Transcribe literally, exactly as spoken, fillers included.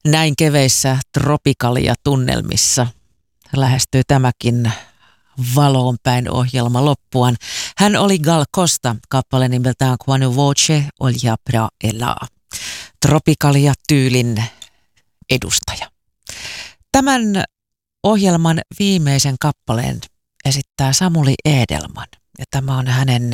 Näin keveissä tropikalia-tunnelmissa lähestyy tämäkin valoon päin ohjelma loppuaan. Hän oli Gal Costa, kappale nimeltään Quando voce olja pra elaa. Tropikalia-tyylin edustaja. Tämän ohjelman viimeisen kappaleen esittää Samuli Edelman. Ja tämä on hänen